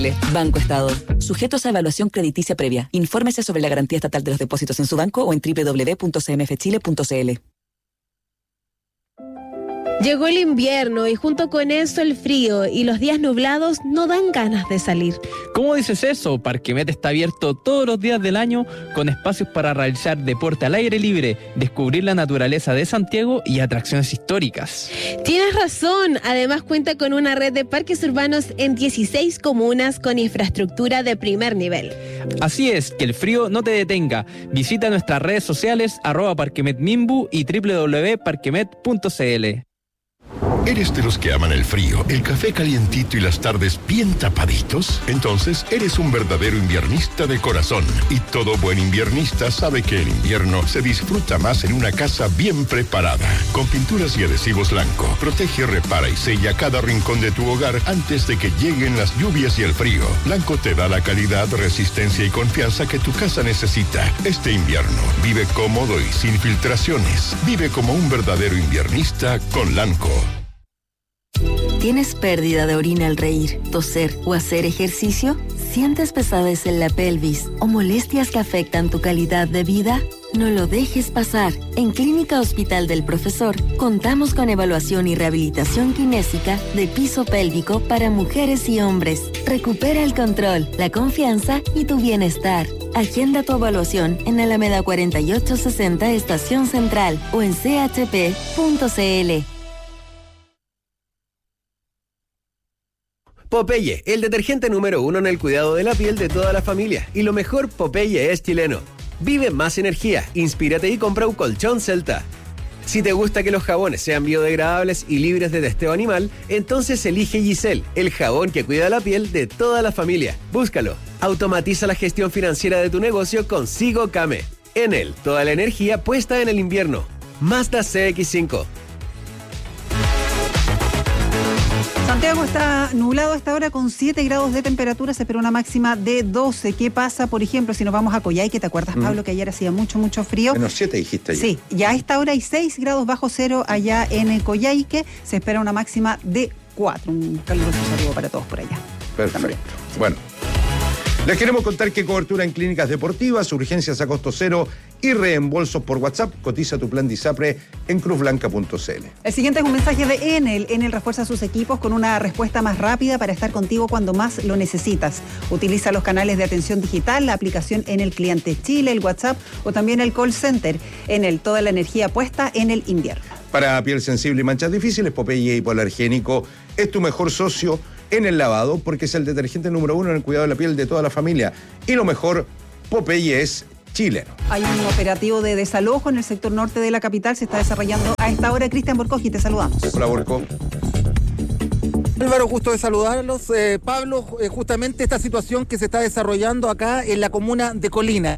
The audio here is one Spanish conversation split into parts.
Banco Estado. Sujetos a evaluación crediticia previa. Infórmese sobre la garantía estatal de los depósitos en su banco o en www.cmfchile.cl. Llegó el invierno y junto con eso el frío y los días nublados no dan ganas de salir. ¿Cómo dices eso? Parquemet está abierto todos los días del año con espacios para realizar deporte al aire libre, descubrir la naturaleza de Santiago y atracciones históricas. Tienes razón, además cuenta con una red de parques urbanos en 16 comunas con infraestructura de primer nivel. Así es, que el frío no te detenga. Visita nuestras redes sociales @parquemetmimbu y www.parquemet.cl. ¿Eres de los que aman el frío, el café calientito y las tardes bien tapaditos? Entonces, eres un verdadero inviernista de corazón. Y todo buen inviernista sabe que el invierno se disfruta más en una casa bien preparada. Con pinturas y adhesivos Lanco, protege, repara y sella cada rincón de tu hogar antes de que lleguen las lluvias y el frío. Lanco te da la calidad, resistencia y confianza que tu casa necesita. Este invierno, vive cómodo y sin filtraciones. Vive como un verdadero inviernista con Lanco. ¿Tienes pérdida de orina al reír, toser o hacer ejercicio? ¿Sientes pesadez en la pelvis o molestias que afectan tu calidad de vida? No lo dejes pasar. En Clínica Hospital del Profesor contamos con evaluación y rehabilitación kinésica de piso pélvico para mujeres y hombres. Recupera el control, la confianza y tu bienestar. Agenda tu evaluación en Alameda 4860 Estación Central o en chp.cl. Popeye, el detergente número 1 en el cuidado de la piel de toda la familia. Y lo mejor, Popeye es chileno. Vive más energía, inspírate y compra un colchón Celta. Si te gusta que los jabones sean biodegradables y libres de testeo animal, entonces elige Giselle, el jabón que cuida la piel de toda la familia. Búscalo. Automatiza la gestión financiera de tu negocio con Sigo Came. En él, toda la energía puesta en el invierno. Mazda CX-5. Santiago está nublado a esta hora con 7 grados de temperatura, se espera una máxima de 12. ¿Qué pasa, por ejemplo, si nos vamos a Coyhaique? ¿Te acuerdas, Pablo, que ayer hacía mucho frío? Menos 7 dijiste ayer. Sí, ya a esta hora hay 6 grados bajo cero allá en Coyhaique, se espera una máxima de 4. Un caluroso saludo para todos por allá. Perfecto. Sí. Bueno, les queremos contar que cobertura en clínicas deportivas, urgencias a costo cero y reembolsos por WhatsApp. Cotiza tu plan de ISAPRE en cruzblanca.cl. El siguiente es un mensaje de Enel. Enel refuerza sus equipos con una respuesta más rápida para estar contigo cuando más lo necesitas. Utiliza los canales de atención digital, la aplicación Enel Cliente Chile, el WhatsApp o también el call center. Enel, toda la energía puesta en el invierno. Para piel sensible y manchas difíciles, Popeye Hipoalergénico es tu mejor socio en el lavado porque es el detergente número 1 en el cuidado de la piel de toda la familia. Y lo mejor, Popeye es chileno. Hay un operativo de desalojo en el sector norte de la capital, se está desarrollando a esta hora. Cristian Borcogi, te saludamos. Hola, Borco. Álvaro, gusto de saludarlos. Pablo, justamente esta situación que se está desarrollando acá en la comuna de Colina.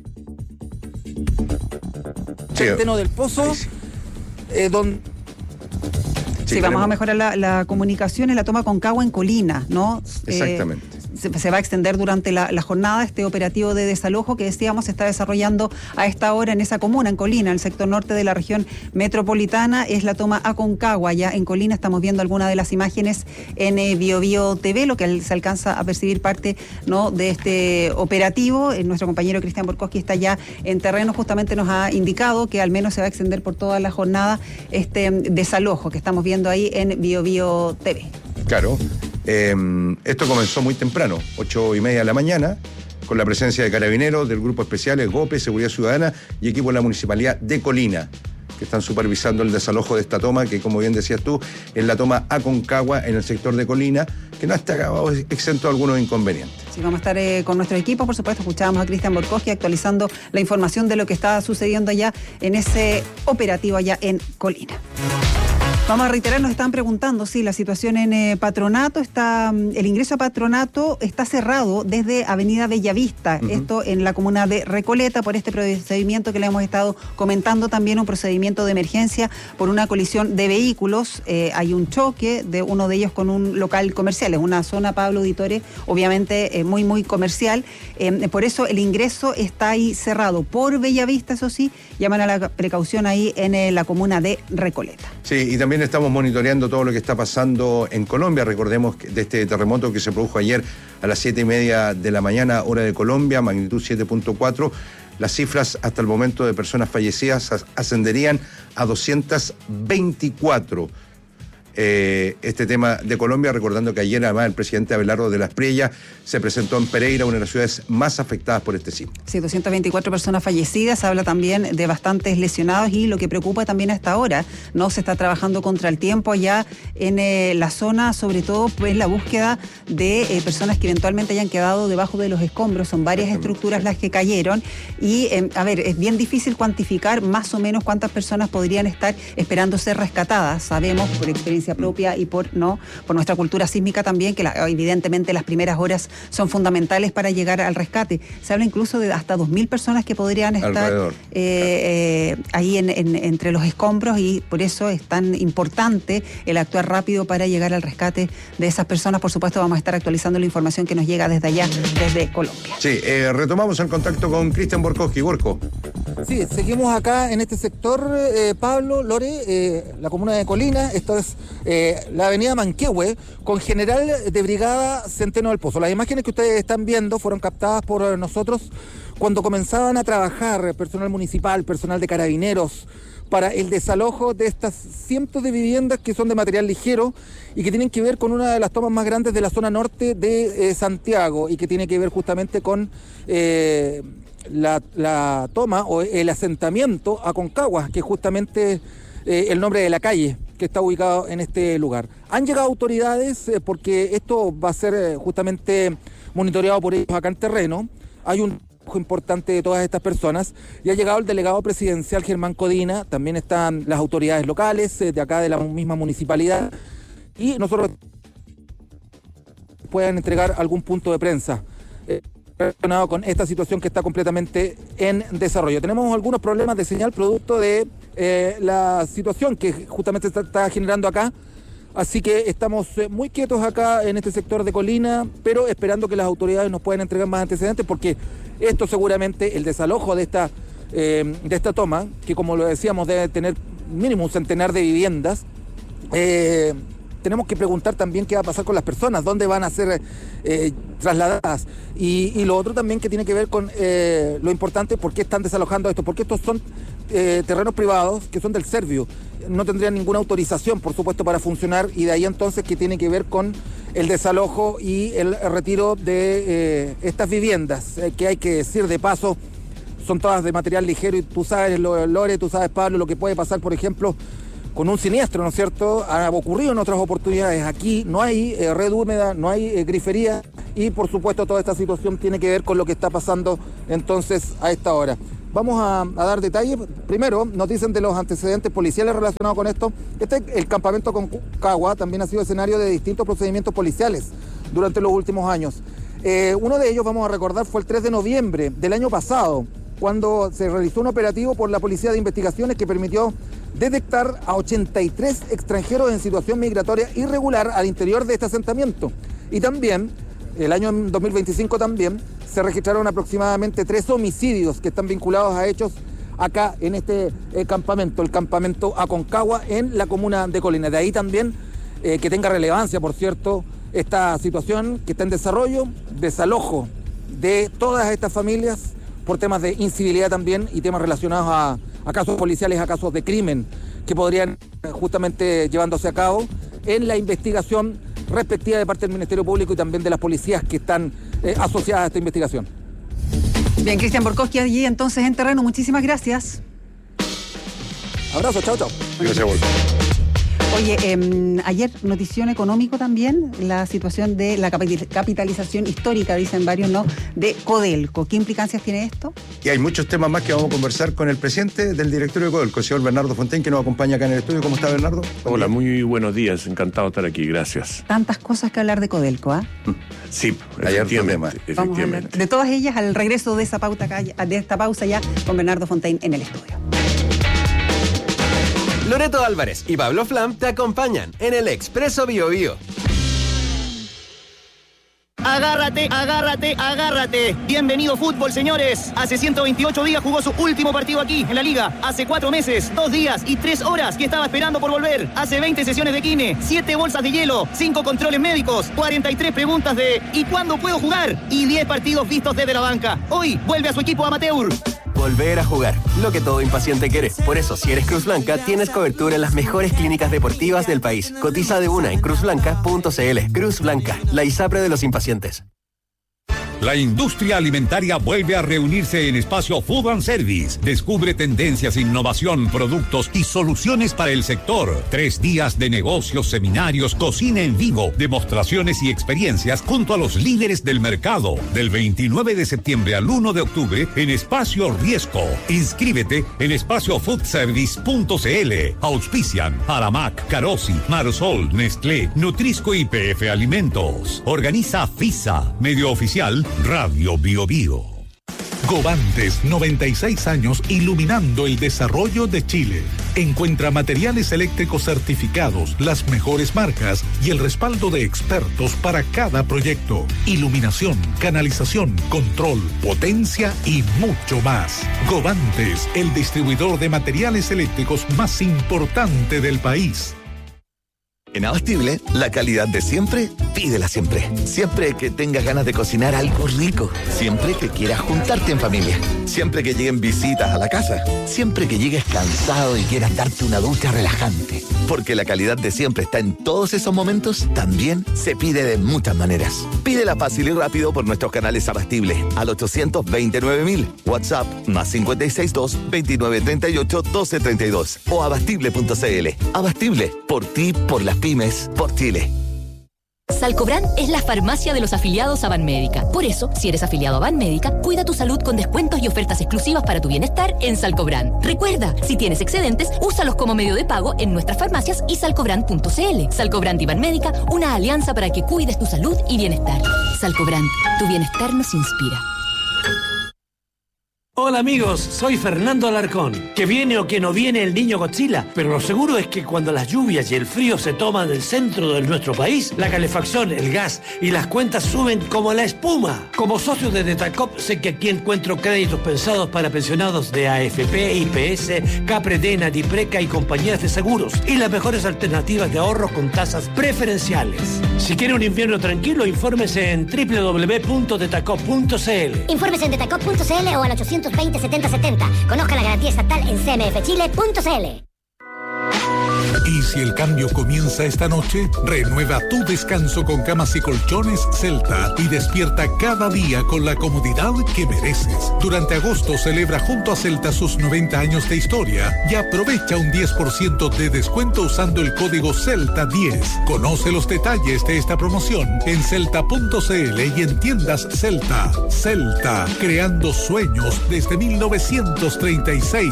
Centeno del Pozo, donde... Sí, vamos a mejorar la comunicación en la toma Concagua en Colina, ¿no? Exactamente. Se va a extender durante la jornada este operativo de desalojo que decíamos se está desarrollando a esta hora en esa comuna, en Colina, en el sector norte de la región metropolitana. Es la toma a Concagua. Ya en Colina estamos viendo algunas de las imágenes en BioBio TV, lo que se alcanza a percibir parte, ¿no?, de este operativo. Nuestro compañero Cristian Borcoski está ya en terreno, justamente nos ha indicado que al menos se va a extender por toda la jornada este desalojo que estamos viendo ahí en BioBio TV. Claro. Esto comenzó muy temprano, 8:30 de la mañana, con la presencia de carabineros, del Grupo Especiales, GOPE, Seguridad Ciudadana y equipo de la Municipalidad de Colina, que están supervisando el desalojo de esta toma, que como bien decías tú, es la toma Aconcagua en el sector de Colina, que no está exento de algunos inconvenientes. Sí, vamos a estar con nuestro equipo, por supuesto. Escuchábamos a Cristian Borcoski actualizando la información de lo que está sucediendo allá en ese operativo allá en Colina. Vamos a reiterar, nos están preguntando si la situación en Patronato el ingreso a Patronato está cerrado desde Avenida Bellavista, esto en la comuna de Recoleta, por este procedimiento que le hemos estado comentando, también un procedimiento de emergencia por una colisión de vehículos. Hay un choque de uno de ellos con un local comercial, es una zona, Pablo Auditore, obviamente muy comercial, por eso el ingreso está ahí cerrado por Bellavista, eso sí, llaman a la precaución ahí en la comuna de Recoleta. Sí, y también También estamos monitoreando todo lo que está pasando en Colombia. Recordemos de este terremoto que se produjo ayer a las 7:30 de la mañana, hora de Colombia, magnitud 7.4. Las cifras hasta el momento de personas fallecidas ascenderían a 224. Este tema de Colombia, recordando que ayer además el presidente Abelardo de la Espriella se presentó en Pereira, una de las ciudades más afectadas por este sismo. Sí, 224 personas fallecidas, se habla también de bastantes lesionados y lo que preocupa también hasta ahora, no se está trabajando contra el tiempo allá en la zona, sobre todo pues la búsqueda de personas que eventualmente hayan quedado debajo de los escombros, son varias estructuras las que cayeron y es bien difícil cuantificar más o menos cuántas personas podrían estar esperando ser rescatadas, sabemos por experiencia propia y por nuestra cultura sísmica también, que evidentemente las primeras horas son fundamentales para llegar al rescate. Se habla incluso de hasta 2.000 personas que podrían estar ahí entre los escombros y por eso es tan importante el actuar rápido para llegar al rescate de esas personas. Por supuesto vamos a estar actualizando la información que nos llega desde allá, desde Colombia. Sí, retomamos el contacto con Cristian Borkowski. Borko. Sí, seguimos acá en este sector, Pablo, Lore, la comuna de Colina. Esto es la avenida Manquehue, con general de brigada Centeno del Pozo. Las imágenes que ustedes están viendo fueron captadas por nosotros cuando comenzaban a trabajar personal municipal, personal de carabineros, para el desalojo de estas cientos de viviendas que son de material ligero y que tienen que ver con una de las tomas más grandes de la zona norte de Santiago y que tiene que ver justamente con la toma o el asentamiento Aconcagua, que es justamente el nombre de la calle que está ubicado en este lugar. Han llegado autoridades porque esto va a ser justamente monitoreado por ellos acá en terreno. Hay un trabajo importante de todas estas personas y ha llegado el delegado presidencial Germán Codina, también están las autoridades locales de acá de la misma municipalidad y nosotros puedan entregar algún punto de prensa relacionado con esta situación que está completamente en desarrollo. Tenemos algunos problemas de señal producto de la situación que justamente está generando acá, así que estamos muy quietos acá en este sector de Colina, pero esperando que las autoridades nos puedan entregar más antecedentes, porque esto seguramente, el desalojo de esta toma, que como lo decíamos debe tener mínimo un centenar de viviendas, tenemos que preguntar también qué va a pasar con las personas, dónde van a ser trasladadas. Y lo otro también que tiene que ver con lo importante, por qué están desalojando esto, porque estos son terrenos privados que son del Servio. No tendrían ninguna autorización, por supuesto, para funcionar, y de ahí entonces que tiene que ver con el desalojo y el retiro de estas viviendas, que hay que decir de paso, son todas de material ligero, y tú sabes, Lore, tú sabes, Pablo, lo que puede pasar, por ejemplo, con un siniestro, ¿no es cierto? Ha ocurrido en otras oportunidades. Aquí no hay red húmeda, no hay grifería y, por supuesto, toda esta situación tiene que ver con lo que está pasando entonces a esta hora. Vamos a dar detalles. Primero, nos dicen de los antecedentes policiales relacionados con esto. El campamento Aconcagua también ha sido escenario de distintos procedimientos policiales durante los últimos años. Uno de ellos, vamos a recordar, fue el 3 de noviembre del año pasado, cuando se realizó un operativo por la Policía de Investigaciones que permitió detectar a 83 extranjeros en situación migratoria irregular al interior de este asentamiento. Y también, el año 2025 también, se registraron aproximadamente 3 homicidios que están vinculados a hechos acá en este campamento, el campamento Aconcagua en la comuna de Colina. De ahí también que tenga relevancia, por cierto, esta situación que está en desarrollo, desalojo de todas estas familias por temas de incivilidad también y temas relacionados a casos policiales, a casos de crimen que podrían justamente llevándose a cabo en la investigación respectiva de parte del Ministerio Público y también de las policías que están asociadas a esta investigación. Bien, Cristian Borkowski allí entonces en terreno, muchísimas gracias. Abrazo, chao, chao. Gracias, Borko. Oye, ayer notición económico también, la situación de la capitalización histórica, dicen varios, ¿no?, de Codelco. ¿Qué implicancias tiene esto? Y hay muchos temas más que vamos a conversar con el presidente del directorio de Codelco, el señor Bernardo Fontaine, que nos acompaña acá en el estudio. ¿Cómo está, Bernardo? Hola, muy buenos días, encantado de estar aquí, gracias. Tantas cosas que hablar de Codelco, ¿ah? Sí, Hay tema. Vamos a hablar de todas ellas al regreso de esta pausa ya con Bernardo Fontaine en el estudio. Loreto Álvarez y Pablo Flam te acompañan en el Expreso Bio Bio. Agárrate, agárrate, agárrate. Bienvenido fútbol, señores. Hace 128 días jugó su último partido aquí, en la Liga. Hace 4 meses, 2 días y 3 horas que estaba esperando por volver. Hace 20 sesiones de kine, 7 bolsas de hielo, 5 controles médicos, 43 preguntas de ¿y cuándo puedo jugar? Y 10 partidos vistos desde la banca. Hoy vuelve a su equipo amateur. Volver a jugar, lo que todo impaciente quiere. Por eso, si eres Cruz Blanca, tienes cobertura en las mejores clínicas deportivas del país. Cotiza de una en cruzblanca.cl. Cruz Blanca, la ISAPRE de los impacientes. La industria alimentaria vuelve a reunirse en Espacio Food and Service. Descubre tendencias, innovación, productos y soluciones para el sector. 3 días de negocios, seminarios, cocina en vivo, demostraciones y experiencias junto a los líderes del mercado. Del 29 de septiembre al 1 de octubre en Espacio Riesco. Inscríbete en espaciofoodservice.cl. Auspician Aramac, Carosi, Marsol, Nestlé, Nutrisco y PF Alimentos. Organiza FISA, medio oficial Radio Bio Bio. Govantes, 96 años iluminando el desarrollo de Chile. Encuentra materiales eléctricos certificados, las mejores marcas y el respaldo de expertos para cada proyecto. Iluminación, canalización, control, potencia y mucho más. Govantes, el distribuidor de materiales eléctricos más importante del país. En Abastible, la calidad de siempre, pídela siempre. Siempre que tengas ganas de cocinar algo rico. Siempre que quieras juntarte en familia. Siempre que lleguen visitas a la casa. Siempre que llegues cansado y quieras darte una ducha relajante. Porque la calidad de siempre está en todos esos momentos, también se pide de muchas maneras. Pídela fácil y rápido por nuestros canales Abastible al 829.000. WhatsApp +562 2938 1232 o abastible.cl. Abastible, por ti, por las pymes, por Chile. Salcobran es la farmacia de los afiliados a Banmédica. Por eso, si eres afiliado a Banmédica, cuida tu salud con descuentos y ofertas exclusivas para tu bienestar en Salcobran. Recuerda, si tienes excedentes, úsalos como medio de pago en nuestras farmacias y salcobran.cl. Salcobran y Banmédica, una alianza para que cuides tu salud y bienestar. Salcobran, tu bienestar nos inspira. Hola amigos, soy Fernando Alarcón. Que viene o que no viene el niño Godzilla, pero lo seguro es que cuando las lluvias y el frío se toman el centro de nuestro país, la calefacción, el gas y las cuentas suben como la espuma. Como socio de Detacop sé que aquí encuentro créditos pensados para pensionados de AFP, IPS, Capredena, Dipreca y compañías de seguros y las mejores alternativas de ahorro con tasas preferenciales. Si quiere un invierno tranquilo, infórmese en www.detacop.cl. Infórmese en detacop.cl o al 820-7070. Conozca la garantía estatal en cmfchile.cl. Y si el cambio comienza esta noche, renueva tu descanso con camas y colchones Celta y despierta cada día con la comodidad que mereces. Durante agosto celebra junto a Celta sus 90 años de historia y aprovecha un 10% de descuento usando el código CELTA10. Conoce los detalles de esta promoción en celta.cl y en tiendas Celta. Celta, creando sueños desde 1936.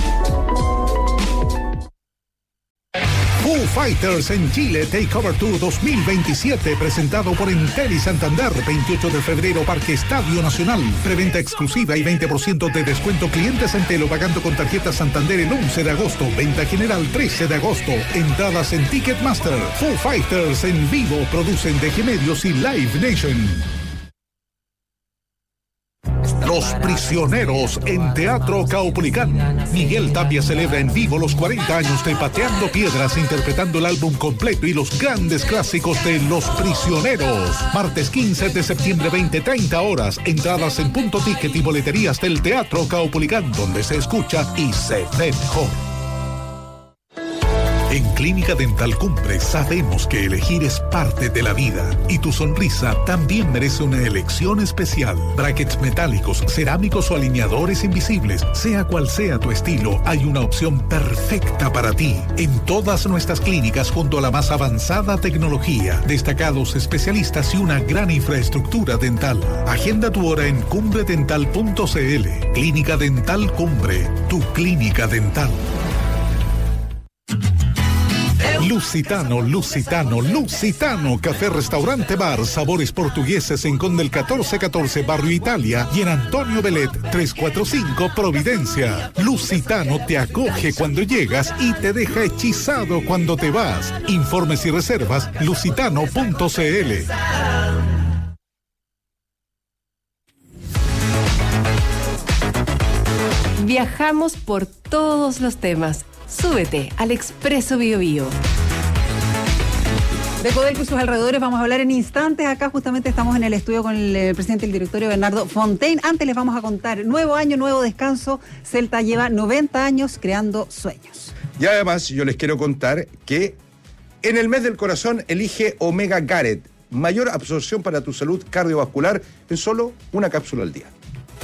Foo Fighters en Chile Takeover Tour 2027, presentado por Entel y Santander, 28 de febrero, Parque Estadio Nacional. Preventa exclusiva y 20% de descuento clientes Entel o pagando con tarjeta Santander el 11 de agosto. Venta general 13 de agosto. Entradas en Ticketmaster. Foo Fighters en vivo, producen DG Medios y Live Nation. Los Prisioneros en Teatro Caupolicán. Miguel Tapia celebra en vivo los 40 años de Pateando Piedras, interpretando el álbum completo y los grandes clásicos de Los Prisioneros. Martes 15 de septiembre, 20:30 horas. Entradas en Punto Ticket y boleterías del Teatro Caupolicán, donde se escucha y se ve mejor. En Clínica Dental Cumbre sabemos que elegir es parte de la vida y tu sonrisa también merece una elección especial. Brackets metálicos, cerámicos o alineadores invisibles, sea cual sea tu estilo, hay una opción perfecta para ti. En todas nuestras clínicas, junto a la más avanzada tecnología, destacados especialistas y una gran infraestructura dental. Agenda tu hora en cumbredental.cl. Clínica Dental Cumbre, tu clínica dental. Lusitano, Lusitano, Lusitano, café, restaurante, bar, sabores portugueses en Conde el 1414, Barrio Italia, y en Antonio Belet 345, Providencia. Lusitano te acoge cuando llegas y te deja hechizado cuando te vas. Informes y reservas lusitano.cl. Viajamos por todos los temas. Súbete al Expreso BioBio. De Codelco y sus alrededores vamos a hablar en instantes. Acá justamente estamos en el estudio con el presidente del directorio, Bernardo Fontaine. Antes les vamos a contar, nuevo año, nuevo descanso. Celta lleva 90 años creando sueños. Y además yo les quiero contar que en el mes del corazón elige Omega Garrett. Mayor absorción para tu salud cardiovascular en solo una cápsula al día.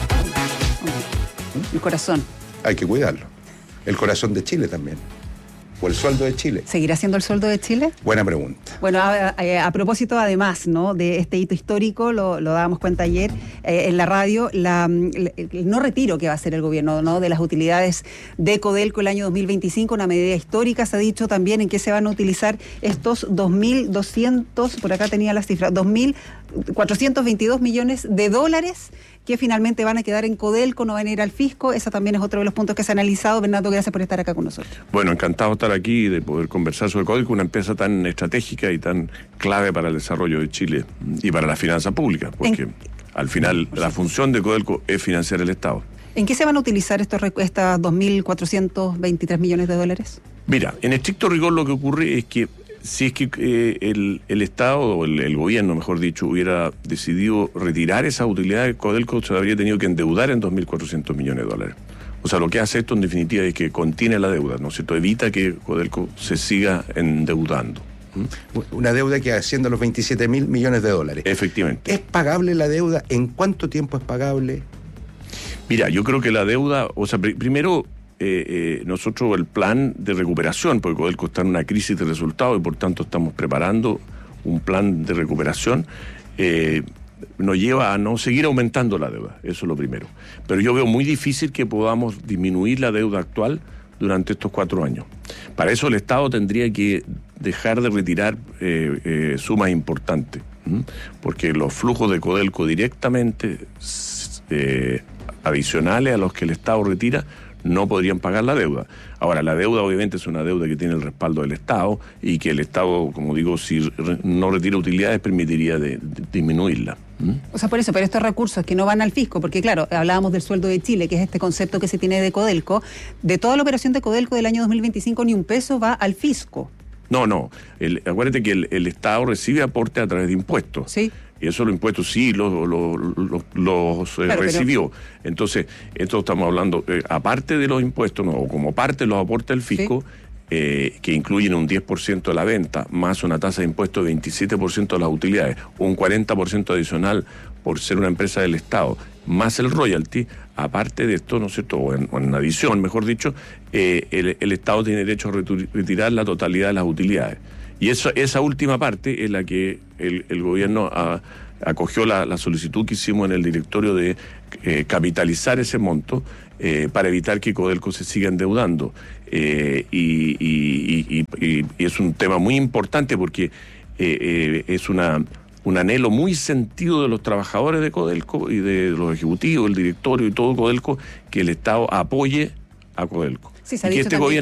El corazón. Hay que cuidarlo. El corazón de Chile también. ¿O el sueldo de Chile? ¿Seguirá siendo el sueldo de Chile? Buena pregunta. Bueno, a propósito además, ¿no?, de este hito histórico, lo dábamos cuenta ayer en la radio, el no retiro que va a hacer el gobierno, ¿no?, de las utilidades de Codelco el año 2025, una medida histórica. Se ha dicho también en qué se van a utilizar estos 2.200, por acá tenía la cifra, 2.422 millones de dólares que finalmente van a quedar en Codelco, no van a ir al fisco. Ese también es otro de los puntos que se ha analizado. Bernardo, gracias por estar acá con nosotros. Bueno, encantado de estar aquí y de poder conversar sobre Codelco, una empresa tan estratégica y tan clave para el desarrollo de Chile y para la finanza pública, porque al final la función de Codelco es financiar el Estado. ¿En qué se van a utilizar estas 2.423 millones de dólares? Mira, en estricto rigor lo que ocurre es que si es que el Estado, o el gobierno, mejor dicho, hubiera decidido retirar esa utilidad de Codelco, se habría tenido que endeudar en 2.400 millones de dólares. O sea, lo que hace esto en definitiva es que contiene la deuda, ¿no es cierto? Evita que Codelco se siga endeudando. Una deuda que asciende a los 27.000 millones de dólares. Efectivamente. ¿Es pagable la deuda? ¿En cuánto tiempo es pagable? Mira, yo creo que la deuda, o sea, primero... nosotros el plan de recuperación, porque Codelco está en una crisis de resultados y por tanto estamos preparando un plan de recuperación, nos lleva a no seguir aumentando la deuda, eso es lo primero. Pero yo veo muy difícil que podamos disminuir la deuda actual durante estos 4 años. Para eso el Estado tendría que dejar de retirar sumas importantes, porque los flujos de Codelco directamente adicionales a los que el Estado retira no podrían pagar la deuda. Ahora, la deuda obviamente es una deuda que tiene el respaldo del Estado y que el Estado, como digo, si no retira utilidades, permitiría disminuirla. O sea, por eso, pero estos recursos que no van al fisco, porque claro, hablábamos del sueldo de Chile, que es este concepto que se tiene de Codelco, de toda la operación de Codelco del año 2025 ni un peso va al fisco. No. Acuérdate que el Estado recibe aporte a través de impuestos. Sí. Y eso los impuestos sí los claro, recibió. Pero... Entonces, esto estamos hablando, aparte de los impuestos, o como parte de los aportes del fisco, ¿sí? Que incluyen un 10% de la venta, más una tasa de impuesto de 27% de las utilidades, un 40% adicional por ser una empresa del Estado, más el royalty. Aparte de esto, ¿no es cierto?, o en adición, mejor dicho, el Estado tiene derecho a retirar la totalidad de las utilidades. Y esa última parte es la que el gobierno acogió la solicitud que hicimos en el directorio de capitalizar ese monto para evitar que Codelco se siga endeudando. Y es un tema muy importante porque es un anhelo muy sentido de los trabajadores de Codelco y de los ejecutivos, el directorio y todo Codelco, que el Estado apoye a Codelco. Sí, se ha y que dicho este también... gobierno